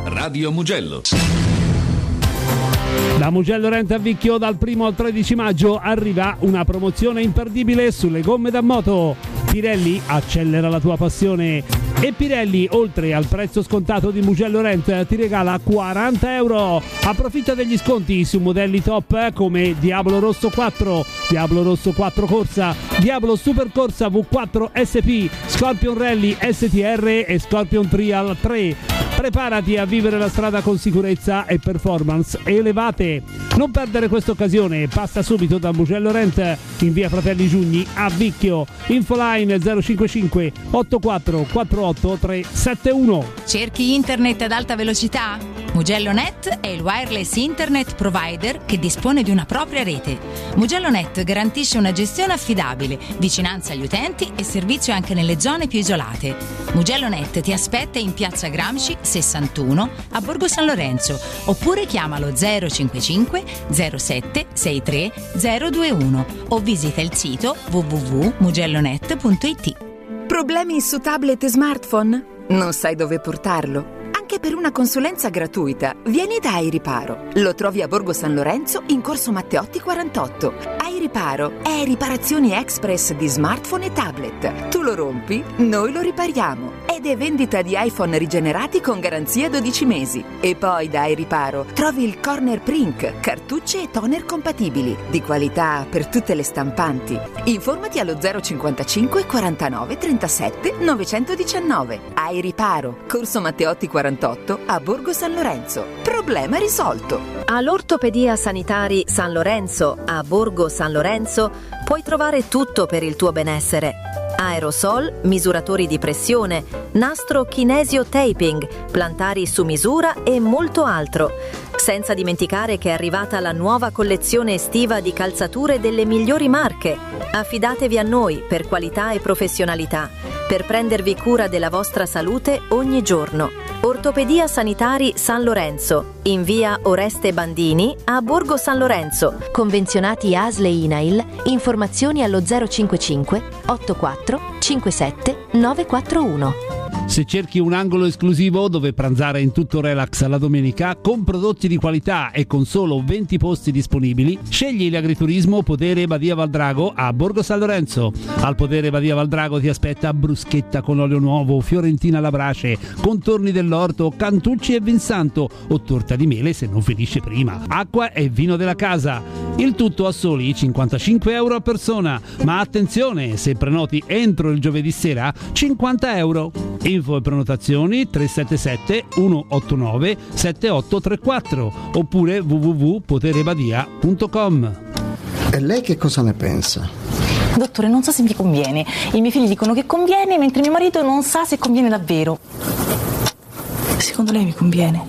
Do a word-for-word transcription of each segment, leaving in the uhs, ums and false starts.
Radio Mugello. Da Mugello Rent a Vicchio dal primo al tredici maggio arriva una promozione imperdibile sulle gomme da moto. Pirelli accelera la tua passione e Pirelli, oltre al prezzo scontato di Mugello Rent, ti regala quaranta euro. Approfitta degli sconti su modelli top come Diablo Rosso quattro, Diablo Rosso quattro Corsa, Diablo Super Corsa V quattro S P, Scorpion Rally S T R e Scorpion Trial tre. Preparati a vivere la strada con sicurezza e performance elevate. Non perdere questa occasione, passa subito da Mugello Rent in via Fratelli Giugni a Vicchio. Infoline zero cinquantacinque ottantaquattro quarantotto trecentosettantuno. Cerchi internet ad alta velocità? MugelloNet è il wireless internet provider che dispone di una propria rete. MugelloNet garantisce una gestione affidabile, vicinanza agli utenti e servizio anche nelle zone più isolate. MugelloNet ti aspetta in piazza Gramsci sessantuno a Borgo San Lorenzo oppure chiamalo zero cinquantacinque zero sette sessantatré zero ventuno o visita il sito w w w punto mugellonet punto i t. Problemi su tablet e smartphone? Non sai dove portarlo? Anche per una consulenza gratuita, vieni da iRiparo. Lo trovi a Borgo San Lorenzo in corso Matteotti quarantotto. iRiparo è riparazioni express di smartphone e tablet. Tu lo rompi, noi lo ripariamo. Ed è vendita di iPhone rigenerati con garanzia dodici mesi. E poi da iRiparo trovi il Corner Print, cartucce e toner compatibili, di qualità per tutte le stampanti. Informati allo zero cinquantacinque quarantanove trentasette novecentodiciannove. iRiparo, corso Matteotti quarantotto a Borgo San Lorenzo. Problema risolto. All'Ortopedia Sanitari San Lorenzo a Borgo San Lorenzo puoi trovare tutto per il tuo benessere. Aerosol, misuratori di pressione, nastro kinesio taping, plantari su misura e molto altro. Senza dimenticare che è arrivata la nuova collezione estiva di calzature delle migliori marche. Affidatevi a noi per qualità e professionalità, per prendervi cura della vostra salute ogni giorno. Ortopedia Sanitari San Lorenzo, in via Oreste Bandini a Borgo San Lorenzo. Convenzionati A S L e INAIL. Informazioni allo zero cinquantacinque ottantaquattro cinquantasette novecentoquarantuno. Se cerchi un angolo esclusivo dove pranzare in tutto relax la domenica con prodotti di qualità e con solo venti posti disponibili, scegli l'agriturismo Podere Badia Valdrago a Borgo San Lorenzo. Al Podere Badia Valdrago ti aspetta bruschetta con olio nuovo, fiorentina alla brace, contorni dell'orto, cantucci e vinsanto o torta di mele se non finisce prima. Acqua e vino della casa. Il tutto a soli cinquantacinque euro a persona. Ma attenzione, se prenoti entro il giovedì sera, cinquanta euro. Info e prenotazioni tre sette sette uno otto nove sette otto tre quattro oppure w w w punto poterebadia punto com. E lei che cosa ne pensa? Dottore, non so se mi conviene. I miei figli dicono che conviene, mentre mio marito non sa se conviene davvero. Secondo lei mi conviene?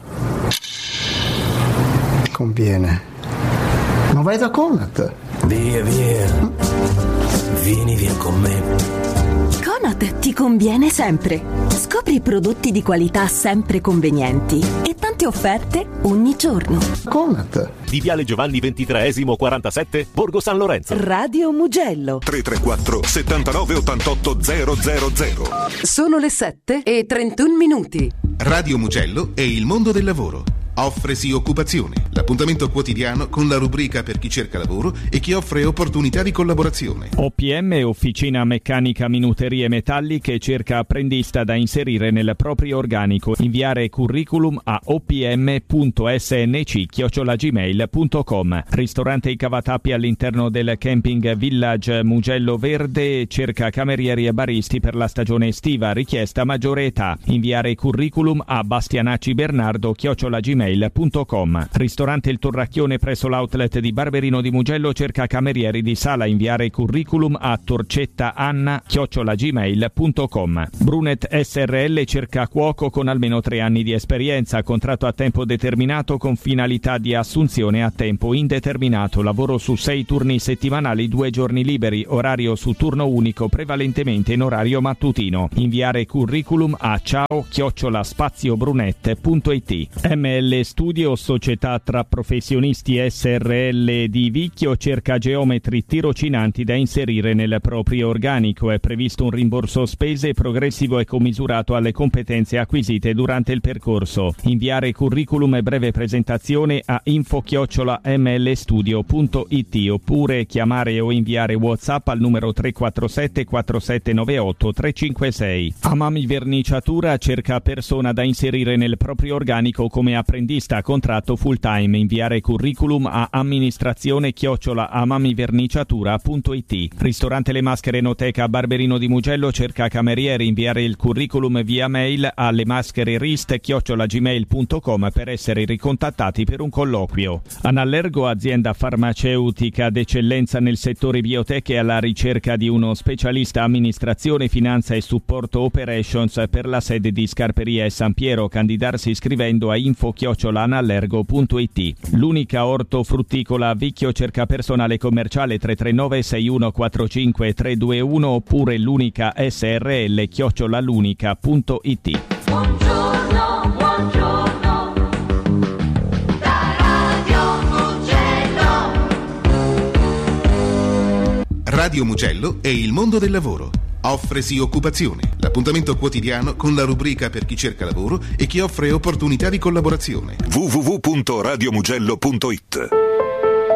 Conviene. Ma vai da Conad. Via, via. Vieni via con me. Conad ti conviene sempre. Scopri prodotti di qualità sempre convenienti e tante offerte ogni giorno. Conad. Di Viale Giovanni ventitreesimo quarantasette, Borgo San Lorenzo. Radio Mugello. tre tre quattro settantanove ottantotto zero zero zero. Sono le sette e trentuno minuti. Radio Mugello e il mondo del lavoro. Offresi occupazione, l'appuntamento quotidiano con la rubrica per chi cerca lavoro e chi offre opportunità di collaborazione. O P M, Officina Meccanica Minuterie Metalliche, cerca apprendista da inserire nel proprio organico. Inviare curriculum a o p m punto s n c chiocciola gmail punto com. Ristorante I Cavatappi all'interno del camping Village Mugello Verde, cerca camerieri e baristi per la stagione estiva, richiesta maggiore età. Inviare curriculum a bastianacci bernardo chiocciola gmail punto com. Ristorante Il Torracchione presso l'outlet di Barberino di Mugello cerca camerieri di sala. Inviare curriculum a torcetta anna chiocciola gmail punto com. Brunet S R L cerca cuoco con almeno tre anni di esperienza, contratto a tempo determinato con finalità di assunzione a tempo indeterminato, lavoro su sei turni settimanali, due giorni liberi, orario su turno unico, prevalentemente in orario mattutino. Inviare curriculum a ciao chiocciola spaziobrunet punto it. M L L Studio, società tra professionisti S R L di Vicchio, cerca geometri tirocinanti da inserire nel proprio organico. È previsto un rimborso spese progressivo e commisurato alle competenze acquisite durante il percorso. Inviare curriculum e breve presentazione a info chiocciola m l studio punto i t oppure chiamare o inviare WhatsApp al numero tre quattro sette quattro sette nove otto tre cinque sei. Amami Verniciatura cerca persona da inserire nel proprio organico come apprendista a contratto full time. Inviare curriculum a amministrazione chiocciola amamiverniciatura punto i t. Ristorante Le Maschere Enoteca Barberino di Mugello cerca camerieri. Inviare il curriculum via mail alle maschere rist chiocciola gmail punto com per essere ricontattati per un colloquio. Anallergo, azienda farmaceutica d'eccellenza nel settore biotech, e alla ricerca di uno specialista amministrazione, finanza e supporto operations per la sede di Scarperia e San Piero. Candidarsi scrivendo a info chiocciola anallergo punto i t. L'unica ortofrutticola a Vicchio cerca personale commerciale tre tre nove sei uno quattro cinque tre due uno oppure l'unica S R L chiocciola l'unica punto i t. Buongiorno, buongiorno, da Radio Mugello. Radio Mugello è il mondo del lavoro. Offresi occupazione, l'appuntamento quotidiano con la rubrica per chi cerca lavoro e chi offre opportunità di collaborazione. w w w punto radio mugello punto i t